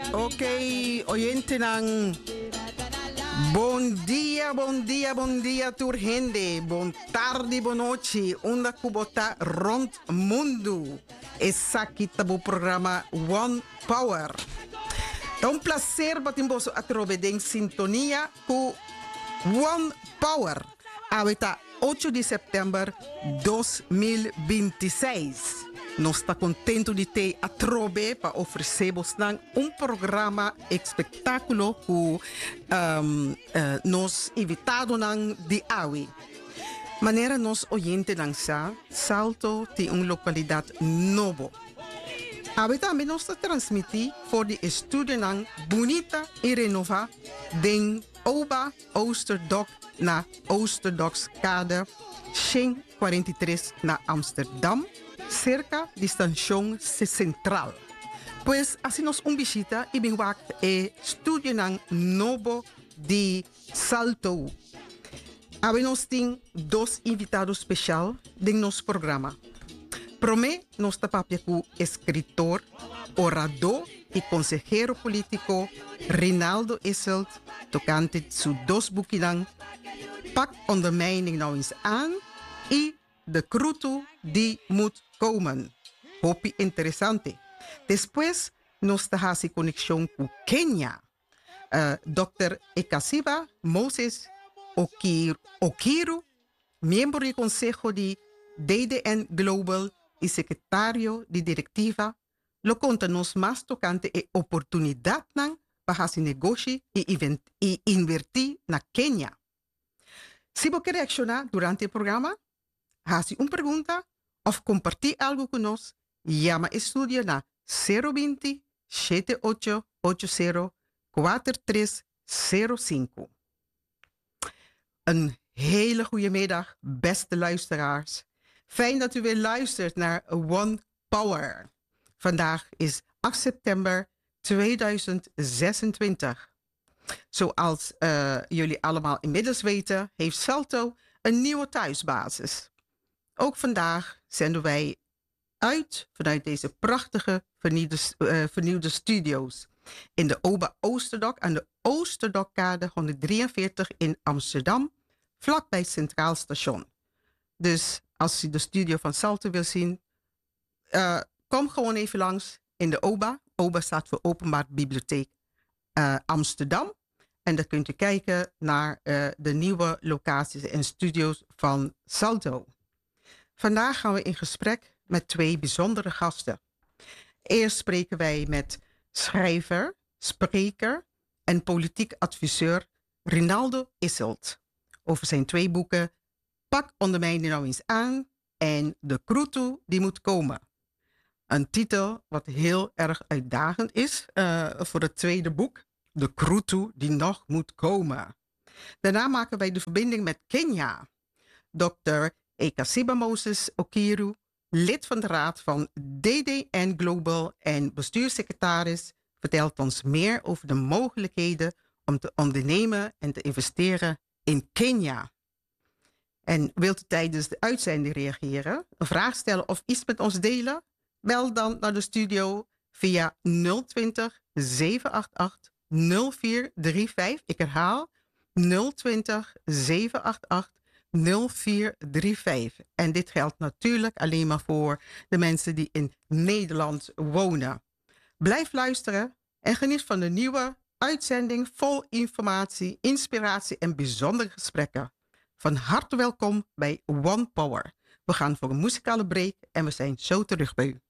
Ok, oyentenang. Bon dia, turgende. Bon tardi, bon noche. Onda kubota rond mundo. Esaki tabu programa One Power. É um prazer batimos a trove em sintonia com One Power. Ahorita 8 de setembro de 2026. Nós está contento de ter a trove para oferecermos programa espectáculo com nos invitado de AWI. Maneira nos oyente lançar, Salto tem uma localidade nova. Ahorita também nós está transmitir voor de estúdio bonita e renova den Oba Oosterdok na Oosterdokkade 43 na Amsterdam, cerca de Station Central. Pues assim nos visita e bem wacht estúdio novo de Salto. Aí nós tem dois invitados especiais em nosso programa. Promé nos tapapia com escritor, orador e consejero político Rinaldo Isselt, tocante su dos boeken Pak ondermijning nou eens aan e De Kruto die moet komen. Hopi interessante. Después nos tahasi conexión con Kenia. Dr. Ekasiba Moses Okiru, miembro del Consejo de DDN Global y secretario de directiva, lo contanos más tocante e oportunidad para su negocio y invertir na Kenia. Si vos querés reaccionar durante el programa, hace una pregunta of compartir algo con nos, llama estudio na 020 7880 4305. Een hele goede middag, beste luisteraars. Fijn dat u weer luistert naar One Power. Vandaag is 8 september 2026. Zoals jullie allemaal inmiddels weten, heeft Salto een nieuwe thuisbasis. Ook vandaag zenden wij uit vanuit deze prachtige vernieuwde studio's in de Oba Oosterdok aan de Oosterdokkade 143 in Amsterdam, vlakbij het Centraal Station. Dus als u de studio van Salto wil zien, kom gewoon even langs in de Oba. Oba staat voor Openbaar Bibliotheek Amsterdam. En dan kunt u kijken naar de nieuwe locaties en studio's van Salto. Vandaag gaan we in gesprek met twee bijzondere gasten. Eerst spreken wij met schrijver, spreker en politiek adviseur Rinaldo Isselt over zijn twee boeken Pak ondermijning nou eens aan en De Kruto die moet komen. Een titel wat heel erg uitdagend is voor het tweede boek, De Kruto die nog moet komen. Daarna maken wij de verbinding met Kenia. Dr. Ekasiba Moses Okiru, lid van de raad van DDN Global en bestuurssecretaris, vertelt ons meer over de mogelijkheden om te ondernemen en te investeren in Kenia. En wilt u tijdens de uitzending reageren, een vraag stellen of iets met ons delen? Bel dan naar de studio via 020 788 0435. Ik herhaal 020 788 0435. En dit geldt natuurlijk alleen maar voor de mensen die in Nederland wonen. Blijf luisteren en geniet van de nieuwe uitzending vol informatie, inspiratie en bijzondere gesprekken. Van harte welkom bij One Power. We gaan voor een muzikale break en we zijn zo terug bij u.